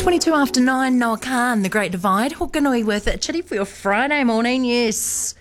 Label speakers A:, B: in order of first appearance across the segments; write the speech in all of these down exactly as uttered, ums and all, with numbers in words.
A: twenty-two after nine, Noah Khan, The Great Divide. Hokanui with it. Chitty for your Friday morning, yes.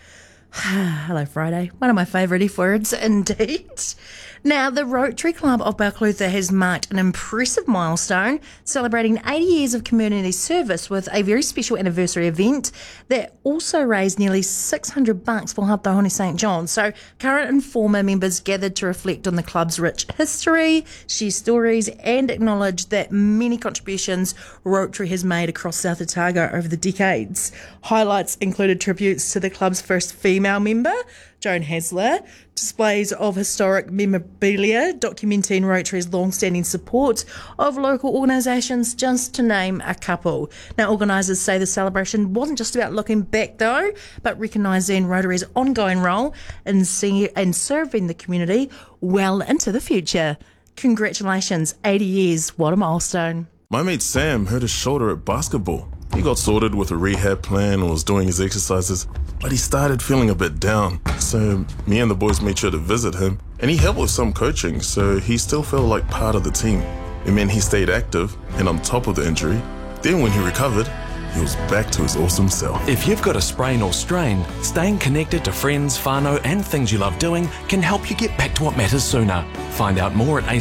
A: Hello, Friday. One of my favourite F words, indeed. Now, the Rotary Club of Balclutha has marked an impressive milestone, celebrating eighty years of community service with a very special anniversary event that also raised nearly six hundred bucks for Hatahone Saint John. So, current and former members gathered to reflect on the club's rich history, share stories, and acknowledge that many contributions Rotary has made across South Otago over the decades. Highlights included tributes to the club's first female member, Joan Hasler, displays of historic memorabilia documenting Rotary's long-standing support of local organisations, just to name a couple. Now, organisers say the celebration wasn't just about looking back, though, but recognising Rotary's ongoing role in, see- in serving the community well into the future. Congratulations, eighty years, what a milestone.
B: My mate Sam hurt his shoulder at basketball. He got sorted with a rehab plan and was doing his exercises, but he started feeling a bit down. So me and the boys made sure to visit him, and he helped with some coaching, so he still felt like part of the team. It meant he stayed active and on top of the injury. Then when he recovered, he was back to his awesome self.
C: If you've got a sprain or strain, staying connected to friends, whānau and things you love doing can help you get back to what matters sooner. Find out more at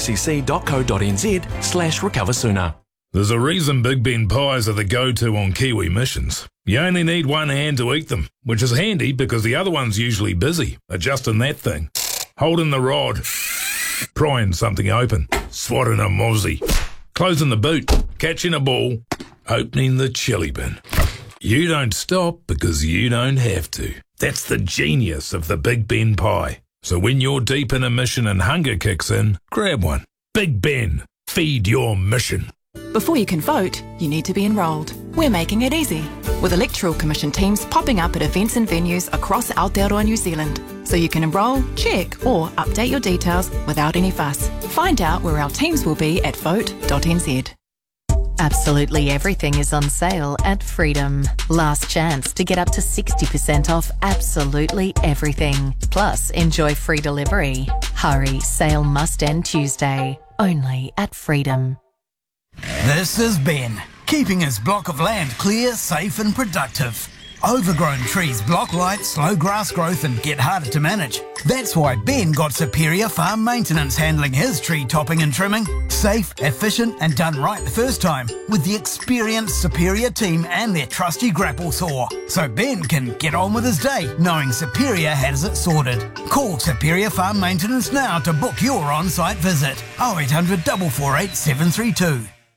C: acc.co.nz slash recover sooner.
D: There's a reason Big Ben pies are the go-to on Kiwi missions. You only need one hand to eat them, which is handy because the other one's usually busy, adjusting that thing, holding the rod, prying something open, swatting a mozzie, closing the boot, catching a ball, opening the chili bin. You don't stop because you don't have to. That's the genius of the Big Ben pie. So when you're deep in a mission and hunger kicks in, grab one. Big Ben, feed your mission.
E: Before you can vote, you need to be enrolled. We're making it easy, with Electoral Commission teams popping up at events and venues across Aotearoa, New Zealand, so you can enrol, check or update your details without any fuss. Find out where our teams will be at vote dot n z.
F: Absolutely everything is on sale at Freedom. Last chance to get up to sixty percent off absolutely everything. Plus, enjoy free delivery. Hurry, sale must end Tuesday. Only at Freedom.
G: This is Ben, keeping his block of land clear, safe and productive. Overgrown trees block light, slow grass growth and get harder to manage. That's why Ben got Superior Farm Maintenance handling his tree topping and trimming. Safe, efficient and done right the first time with the experienced Superior team and their trusty grapple saw. So Ben can get on with his day knowing Superior has it sorted. Call Superior Farm Maintenance now to book your on-site visit. oh eight hundred, four four eight, seven three two.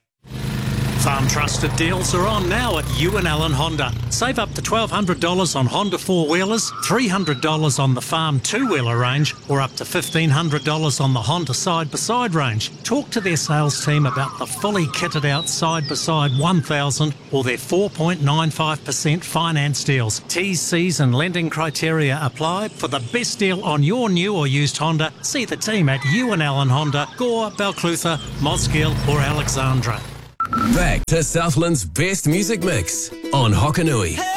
H: Farm Trusted deals are on now at Ewan Allen Honda. Save up to twelve hundred dollars on Honda four-wheelers, three hundred dollars on the Farm two-wheeler range, or up to fifteen hundred dollars on the Honda side-by-side range. Talk to their sales team about the fully kitted out side-by-side one thousand or their four point nine five percent finance deals. T's, C's and lending criteria apply. For the best deal on your new or used Honda, see the team at Ewan Allen Honda, Gore, Balclutha, Mosgiel or Alexandra.
I: Back to Southland's best music mix on Hokanui.